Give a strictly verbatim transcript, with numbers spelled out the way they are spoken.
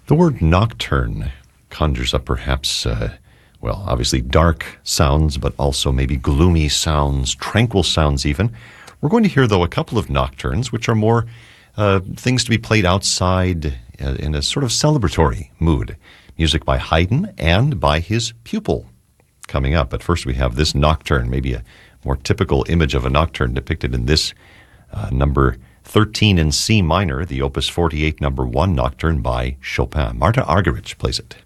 The word nocturne conjures up perhaps, uh, well, obviously dark sounds, but also maybe gloomy sounds, tranquil sounds even. We're going to hear, though, a couple of nocturnes, which are more uh, things to be played outside uh, in a sort of celebratory mood. Music by Haydn and by his pupil coming up. But first we have this nocturne, maybe a more typical image of a nocturne depicted in this uh, number thirteen in C minor, the Opus forty-eight number one nocturne by Chopin. Marta Argerich plays it.